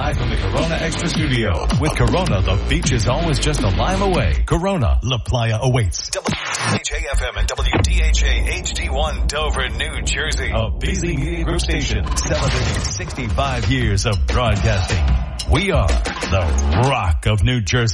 Live from the Corona Extra Studio. With Corona, the beach is always just a mile away. Corona, La Playa awaits. WDHA-FM and WDHA HD1 Dover, New Jersey. A Beasley Media Group station celebrating 65 years of broadcasting. We are the Rock of New Jersey.